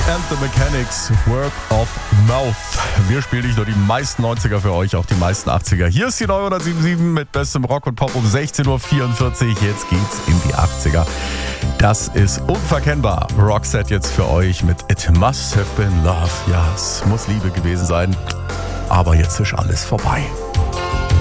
and the Mechanics, Word of Mouth. Wir spielen nicht nur die meisten 90er für euch, auch die meisten 80er. Hier ist die neue 107.7 mit bestem Rock und Pop um 16.44 Uhr. Jetzt geht's in die 80er. Das ist unverkennbar. Roxette jetzt für euch mit It Must Have Been Love. Ja, es muss Liebe gewesen sein, aber jetzt ist alles vorbei.